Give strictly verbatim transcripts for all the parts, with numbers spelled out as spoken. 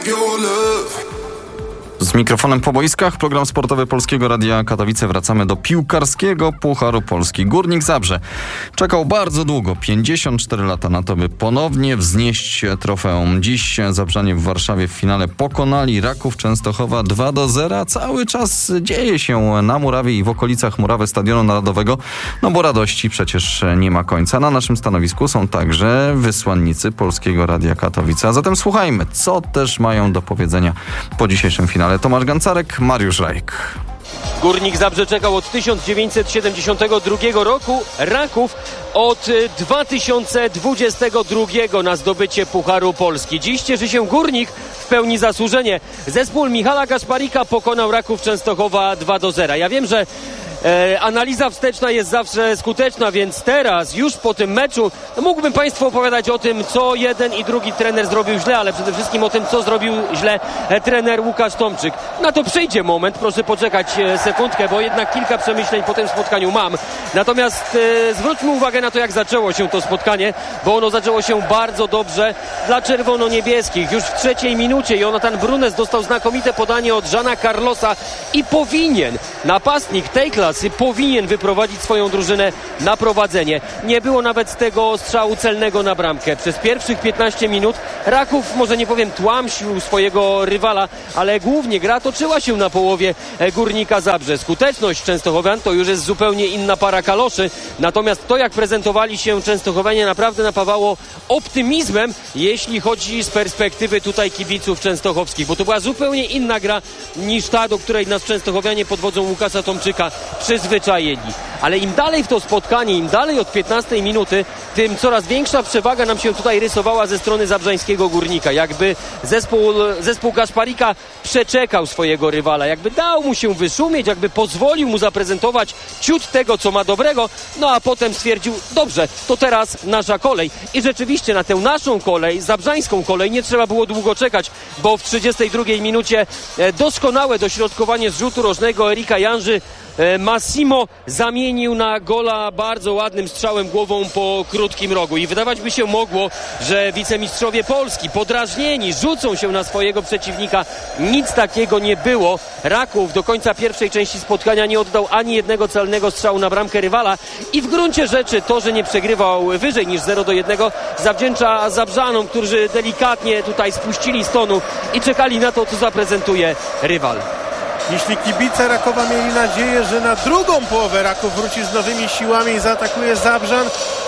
Z mikrofonem po boiskach, program sportowy Polskiego Radia Katowice. Wracamy do piłkarskiego Pucharu Polski. Górnik Zabrze czekał bardzo długo, pięćdziesiąt cztery lata na to, by ponownie wznieść trofeum. Dziś Zabrzanie w Warszawie w finale pokonali Raków Częstochowa dwa do zera. Cały czas dzieje się na murawie i w okolicach murawy Stadionu Narodowego, no bo radości przecież nie ma końca. Na naszym stanowisku są także wysłannicy Polskiego Radia Katowice. A zatem słuchajmy, co też mają do powiedzenia po dzisiejszym finale. Tomasz Gancarek, Mariusz Rajk. Górnik Zabrze czekał od tysiąc dziewięćset siedemdziesiątego drugiego roku, Raków od dwa tysiące dwudziestego drugiego na zdobycie Pucharu Polski. Dziś cieszy się Górnik w pełni zasłużenie. Zespół Michala Kaszparika pokonał Raków Częstochowa dwa do zera. Ja wiem, że E, analiza wsteczna jest zawsze skuteczna, więc teraz, już po tym meczu, no mógłbym Państwu opowiadać o tym, co jeden i drugi trener zrobił źle, ale przede wszystkim o tym, co zrobił źle e, trener Łukasz Tomczyk. Na to przyjdzie moment, proszę poczekać e, sekundkę, bo jednak kilka przemyśleń po tym spotkaniu mam. Natomiast e, zwróćmy uwagę na to, jak zaczęło się to spotkanie, bo ono zaczęło się bardzo dobrze dla czerwono-niebieskich. Już w trzeciej minucie Jonathan Brunes dostał znakomite podanie od Jeana Carlosa i powinien napastnik tej klasy powinien wyprowadzić swoją drużynę na prowadzenie. Nie było nawet tego strzału celnego na bramkę. Przez pierwszych piętnaście minut Raków, może nie powiem tłamsił swojego rywala, ale głównie gra toczyła się na połowie Górnika Zabrze. Skuteczność Częstochowian to już jest zupełnie inna para kaloszy. Natomiast to, jak prezentowali się Częstochowianie, naprawdę napawało optymizmem, jeśli chodzi z perspektywy tutaj kibiców częstochowskich, bo to była zupełnie inna gra niż ta, do której nas Częstochowianie pod wodzą Łukasza Tomczyka przyzwyczajeni. Ale im dalej w to spotkanie, im dalej od piętnastej minuty, tym coraz większa przewaga nam się tutaj rysowała ze strony zabrzańskiego Górnika. Jakby zespół, zespół Kaszparika przeczekał swojego rywala, jakby dał mu się wyszumieć, jakby pozwolił mu zaprezentować ciut tego, co ma dobrego, no a potem stwierdził, dobrze, to teraz nasza kolej. I rzeczywiście na tę naszą kolej, zabrzańską kolej, nie trzeba było długo czekać, bo w trzydziestej drugiej minucie doskonałe dośrodkowanie z rzutu rożnego Erika Janży Massimo zamienił na gola bardzo ładnym strzałem głową po krótkim rogu. I wydawać by się mogło, że wicemistrzowie Polski podrażnieni rzucą się na swojego przeciwnika. Nic takiego nie było. Raków do końca pierwszej części spotkania nie oddał ani jednego celnego strzału na bramkę rywala i w gruncie rzeczy to, że nie przegrywał wyżej niż zero do jednego, zawdzięcza Zabrzanom, którzy delikatnie tutaj spuścili z tonu i czekali na to, co zaprezentuje rywal. Jeśli kibice Rakowa mieli nadzieję, że na drugą połowę Raków wróci z nowymi siłami i zaatakuje Zabrzan,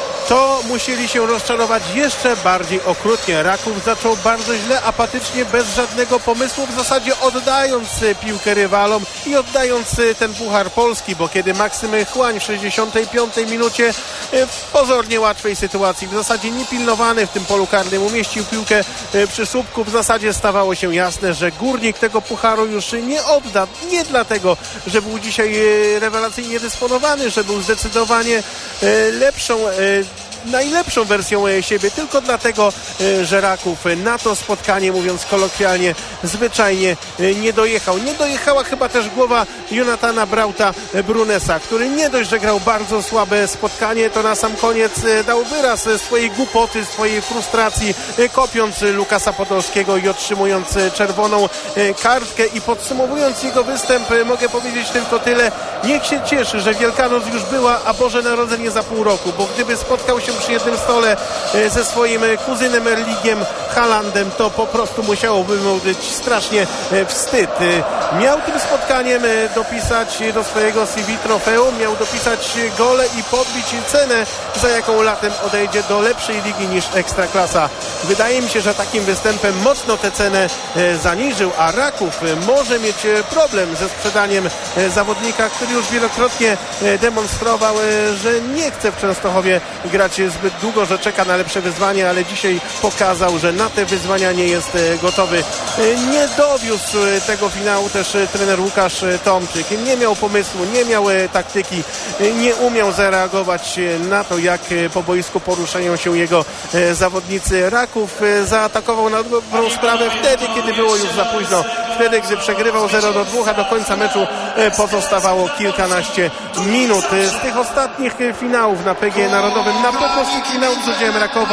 to musieli się rozczarować jeszcze bardziej okrutnie. Raków zaczął bardzo źle, apatycznie, bez żadnego pomysłu, w zasadzie oddając piłkę rywalom i oddając ten Puchar Polski, bo kiedy Maksym Chłań w sześćdziesiątej piątej minucie w pozornie łatwej sytuacji, w zasadzie niepilnowany w tym polu karnym, umieścił piłkę przy słupku, w zasadzie stawało się jasne, że Górnik tego Pucharu już nie odda. Nie dlatego, że był dzisiaj rewelacyjnie dysponowany, że był zdecydowanie lepszą najlepszą wersją siebie, tylko dlatego, że Raków na to spotkanie, mówiąc kolokwialnie, zwyczajnie nie dojechał. Nie dojechała chyba też głowa Jonathana Brauta Brunesa, który nie dość, że grał bardzo słabe spotkanie, to na sam koniec dał wyraz swojej głupoty, swojej frustracji, kopiąc Lukasa Podolskiego i otrzymując czerwoną kartkę. I podsumowując jego występ, mogę powiedzieć tylko tyle: niech się cieszy, że Wielkanoc już była, a Boże Narodzenie za pół roku, bo gdyby spotkał się przy jednym stole ze swoim kuzynem Erlingiem Haalandem, to po prostu musiałoby mu być strasznie wstyd. Miał tym spotkaniem dopisać do swojego C V trofeum, miał dopisać gole i podbić cenę, za jaką latem odejdzie do lepszej ligi niż Ekstraklasa. Wydaje mi się, że takim występem mocno tę cenę zaniżył, a Raków może mieć problem ze sprzedaniem zawodnika, który już wielokrotnie demonstrował, że nie chce w Częstochowie grać zbyt długo, że czeka na lepsze wyzwanie, ale dzisiaj pokazał, że na te wyzwania nie jest gotowy. Nie dowiózł tego finału też trener Łukasz Tomczyk. Nie miał pomysłu, nie miał taktyki, nie umiał zareagować na to, jak po boisku poruszają się jego zawodnicy. Raków zaatakował na dobrą sprawę wtedy, kiedy było już za późno. Wtedy, gdy przegrywał zero do dwóch, a do końca meczu pozostawało kilkanaście minut. Z tych ostatnich finałów na P G E Narodowym, na pewno z tych finałów z udziałem Rakowa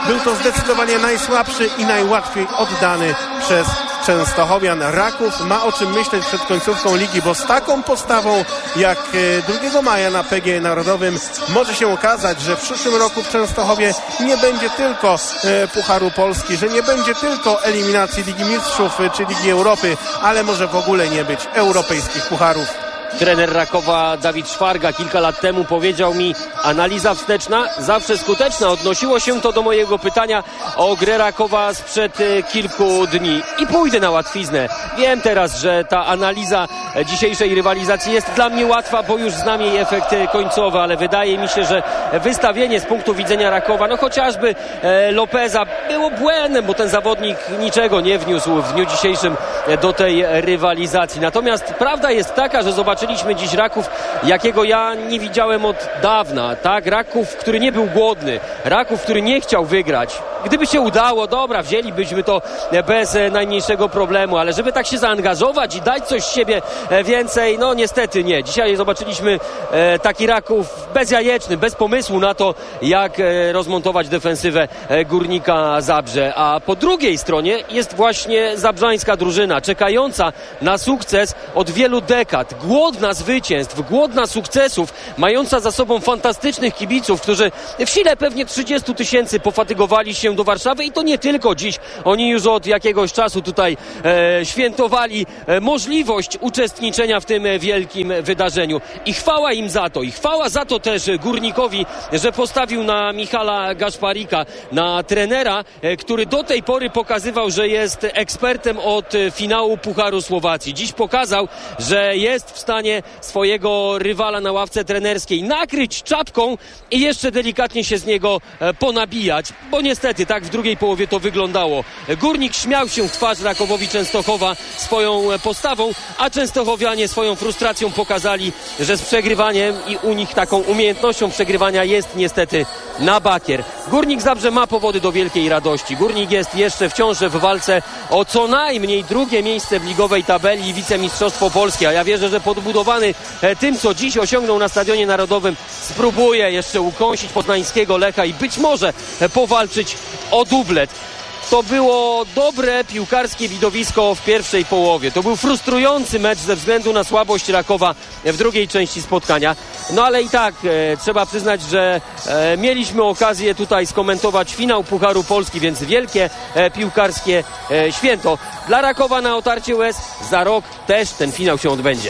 Był to zdecydowanie najsłabszy i najłatwiej oddany przez Częstochowian. Raków ma o czym myśleć przed końcówką ligi, bo z taką postawą jak drugiego maja na P G E Narodowym może się okazać, że w przyszłym roku w Częstochowie nie będzie tylko Pucharu Polski, że nie będzie tylko eliminacji Ligi Mistrzów czy Ligi Europy, ale może w ogóle nie być europejskich pucharów. Trener Rakowa Dawid Szwarga kilka lat temu powiedział mi: analiza wsteczna zawsze skuteczna. Odnosiło się to do mojego pytania o grę Rakowa sprzed kilku dni. I pójdę na łatwiznę. Wiem teraz, że ta analiza dzisiejszej rywalizacji jest dla mnie łatwa, bo już znam jej efekt końcowy, ale wydaje mi się, że wystawienie z punktu widzenia Rakowa, no chociażby Lopeza, było błędem, bo ten zawodnik niczego nie wniósł w dniu dzisiejszym do tej rywalizacji. Natomiast prawda jest taka, że zobaczyliśmy dziś Raków, jakiego ja nie widziałem od dawna, tak? Raków, który nie był głodny, Raków, który nie chciał wygrać. Gdyby się udało, dobra, wzięlibyśmy to bez najmniejszego problemu, ale żeby tak się zaangażować i dać coś z siebie więcej, no niestety nie. Dzisiaj zobaczyliśmy taki Raków bezjajeczny, bez pomysłu na to, jak rozmontować defensywę Górnika Zabrze. A po drugiej stronie jest właśnie zabrzańska drużyna, czekająca na sukces od wielu dekad. Głodna zwycięstw, głodna sukcesów, mająca za sobą fantastycznych kibiców, którzy w sile pewnie trzydziestu tysięcy pofatygowali się do Warszawy i to nie tylko dziś. Oni już od jakiegoś czasu tutaj e, świętowali e, możliwość uczestniczenia w tym wielkim wydarzeniu. I chwała im za to. I chwała za to też Górnikowi, że postawił na Michala Gaszparika, na trenera, e, który do tej pory pokazywał, że jest ekspertem od finału Pucharu Słowacji. Dziś pokazał, że jest w stanie swojego rywala na ławce trenerskiej nakryć czapką i jeszcze delikatnie się z niego e, ponabijać, bo niestety tak w drugiej połowie to wyglądało. Górnik śmiał się w twarz Rakowowi Częstochowa swoją postawą, a Częstochowianie swoją frustracją pokazali, że z przegrywaniem i u nich taką umiejętnością przegrywania jest niestety na bakier. Górnik Zabrze ma powody do wielkiej radości. Górnik jest jeszcze wciąż w walce o co najmniej drugie miejsce w ligowej tabeli i wicemistrzostwo polskie, a ja wierzę, że podbudowany tym, co dziś osiągnął na Stadionie Narodowym, spróbuje jeszcze ukąsić poznańskiego Lecha i być może powalczyć o dublet. To było dobre piłkarskie widowisko w pierwszej połowie. To był frustrujący mecz ze względu na słabość Rakowa w drugiej części spotkania. No ale i tak e, trzeba przyznać, że e, mieliśmy okazję tutaj skomentować finał Pucharu Polski, więc wielkie e, piłkarskie e, święto. Dla Rakowa na otarcie łez za rok też ten finał się odbędzie.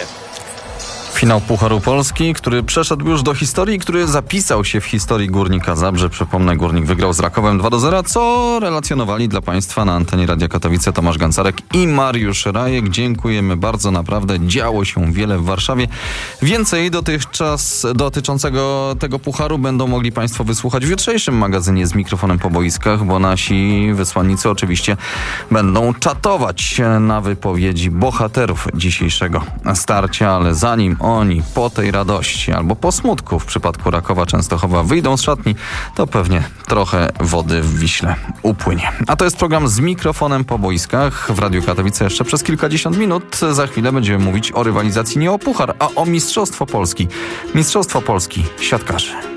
Finał Pucharu Polski, który przeszedł już do historii, który zapisał się w historii Górnika Zabrze. Przypomnę, Górnik wygrał z Rakowem dwa do zera, co relacjonowali dla Państwa na antenie Radia Katowice Tomasz Gancarek i Mariusz Rajek. Dziękujemy bardzo, naprawdę działo się wiele w Warszawie. Więcej dotychczas dotyczącego tego pucharu będą mogli Państwo wysłuchać w jutrzejszym magazynie z mikrofonem po boiskach, bo nasi wysłannicy oczywiście będą czatować na wypowiedzi bohaterów dzisiejszego starcia, ale zanim oni po tej radości albo po smutku w przypadku Rakowa Częstochowa wyjdą z szatni, to pewnie trochę wody w Wiśle upłynie. A to jest program z mikrofonem po boiskach w Radiu Katowice jeszcze przez kilkadziesiąt minut. Za chwilę będziemy mówić o rywalizacji nie o puchar, a o Mistrzostwo Polski. Mistrzostwo Polski siatkarzy.